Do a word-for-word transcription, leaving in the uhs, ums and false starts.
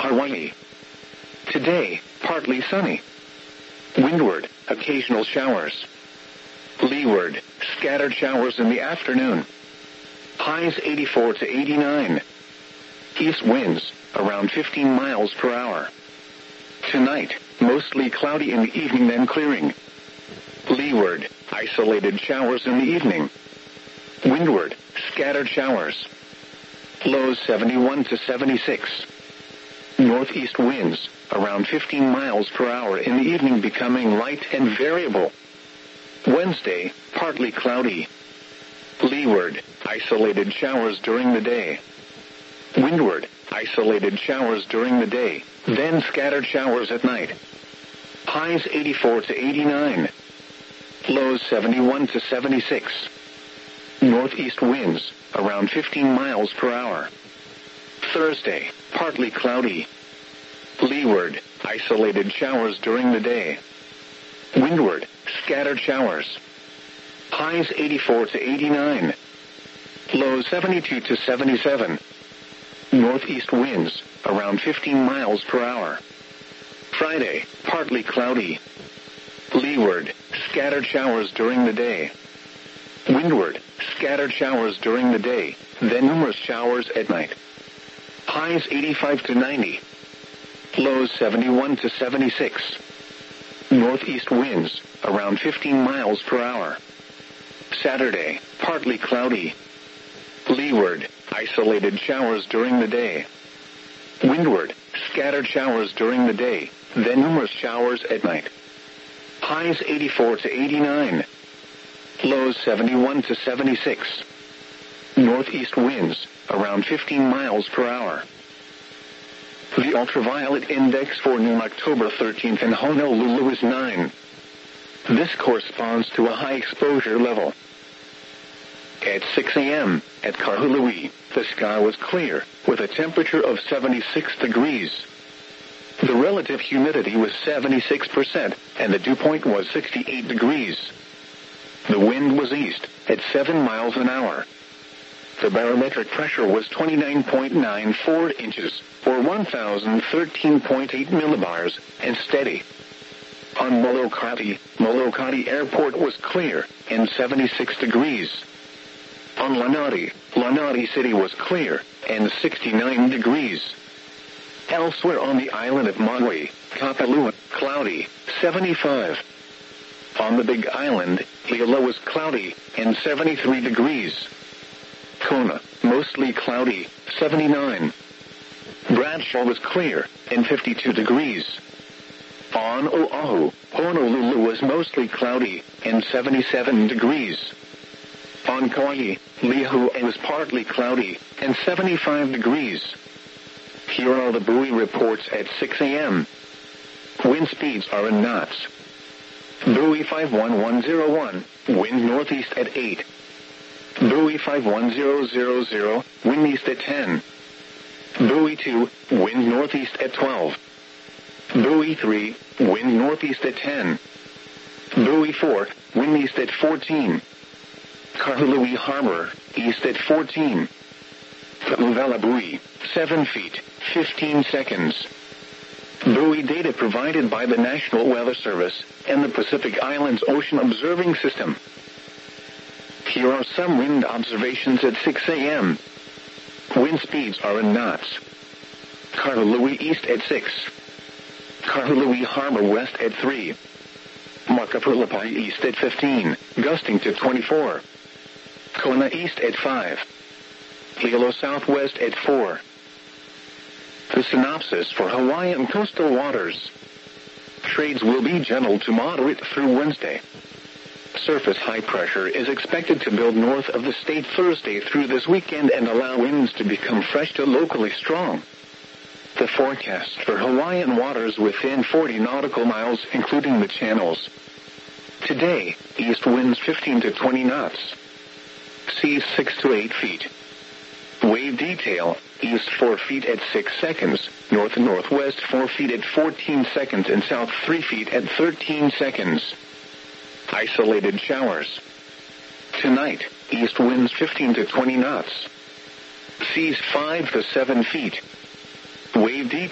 Hawaii. Today, partly sunny. Windward, occasional showers. Leeward, scattered showers in the afternoon. Highs eighty-four to eighty-nine. East winds, around fifteen miles per hour. Tonight, mostly cloudy in the evening then clearing. Leeward, isolated showers in the evening. Windward, scattered showers. Lows seventy-one to seventy-six. Northeast winds, around fifteen miles per hour in the evening becoming light and variable. Wednesday, partly cloudy. Leeward, isolated showers during the day. Windward, isolated showers during the day, then scattered showers at night. Highs eighty-four to eighty-nine. Lows seventy-one to seventy-six. Northeast winds, around fifteen miles per hour. Thursday, partly cloudy. Leeward, isolated showers during the day. Windward, scattered showers. Highs eighty-four to eighty-nine. Lows seventy-two to seventy-seven. Northeast winds, around fifteen miles per hour. Friday, partly cloudy. Leeward, scattered showers during the day. Windward, scattered showers during the day, then numerous showers at night. Highs eighty-five to ninety. Lows seventy-one to seventy-six. Northeast winds, around fifteen miles per hour. Saturday, partly cloudy. Leeward, isolated showers during the day. Windward, scattered showers during the day, then numerous showers at night. Highs eighty-four to eighty-nine. Lows seventy-one to seventy-six. Northeast winds, around fifteen miles per hour. The ultraviolet index for noon October thirteenth in Honolulu is nine. This corresponds to a high exposure level. At six a.m., at Kahului, the sky was clear, with a temperature of seventy-six degrees. The relative humidity was seventy-six percent, and the dew point was sixty-eight degrees. The wind was east, at seven miles an hour. The barometric pressure was twenty-nine point nine four inches, or one thousand thirteen point eight millibars, and steady. On Molokai, Molokai Airport was clear, and seventy-six degrees. On Lanai, Lanai City was clear, and sixty-nine degrees. Elsewhere on the island of Maui, Kapalua, cloudy, seventy-five. On the Big Island, Hilo was cloudy, and seventy-three degrees. Kona, mostly cloudy, seventy-nine. Bradshaw was clear, and fifty-two degrees. On Oahu, Honolulu was mostly cloudy, and seventy-seven degrees. On Kauai, Lihue was partly cloudy, and seventy-five degrees. Here are the buoy reports at six a.m. Wind speeds are in knots. Buoy five one one zero one, wind northeast at eight. Buoy five one zero zero zero, wind east at ten. Buoy two, wind northeast at twelve. Buoy three, wind northeast at ten. Buoy four, wind east at fourteen. Kahului Harbor, east at fourteen. Ka'uvela buoy, seven feet, fifteen seconds. Buoy data provided by the National Weather Service and the Pacific Islands Ocean Observing System. Here are some wind observations at six a.m. Wind speeds are in knots. Kahului east at six. Kahului Harbor west at three. Makapulapai east at fifteen, gusting to twenty-four. Kona east at five. Hilo southwest at four. The synopsis for Hawaiian coastal waters. Trades will be gentle to moderate through Wednesday. Surface high pressure is expected to build north of the state Thursday through this weekend and allow winds to become fresh to locally strong. The forecast for Hawaiian waters within forty nautical miles, including the channels. Today, east winds fifteen to twenty knots. Seas six to eight feet. Wave detail, east four feet at six seconds, north and northwest four feet at fourteen seconds, and south three feet at thirteen seconds. Isolated showers. Tonight, east winds fifteen to twenty knots. Seas five to seven feet. Wave detail.